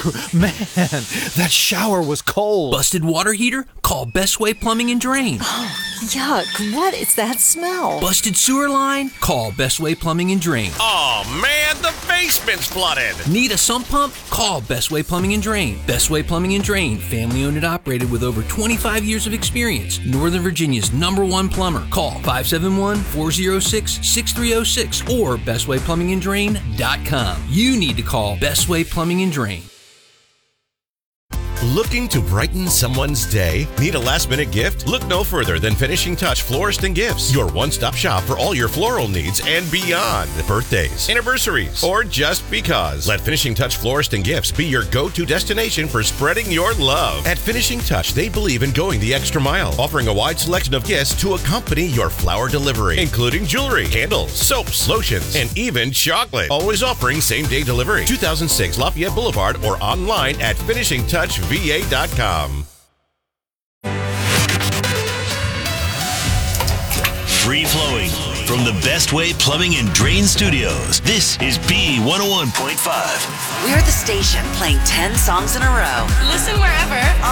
Man, that shower was cold. Busted water heater? Call Best Way Plumbing and Drain. Oh, yuck. What is that smell? Busted sewer line? Call Best Way Plumbing and Drain. Oh, man, the basement's flooded. Need a sump pump? Call Best Way Plumbing and Drain. Best Way Plumbing and Drain, family owned and operated with over 25 years of experience. Northern Virginia's #1 plumber. Call 571-406-6306 or bestwayplumbinganddrain.com. You need to call Best Way Plumbing and Drain. Looking to brighten someone's day? Need a last-minute gift? Look no further than Finishing Touch Florist and Gifts, your one-stop shop for all your floral needs and beyond. Birthdays, anniversaries, or just because. Let Finishing Touch Florist and Gifts be your go-to destination for spreading your love. At Finishing Touch, they believe in going the extra mile, offering a wide selection of gifts to accompany your flower delivery, including jewelry, candles, soaps, lotions, and even chocolate. Always offering same-day delivery. 2006 Lafayette Boulevard or online at finishingtouchva.com. Free flowing from the Best Way Plumbing and Drain Studios. This is B101.5. We're the station playing 10 songs in a row. Listen wherever.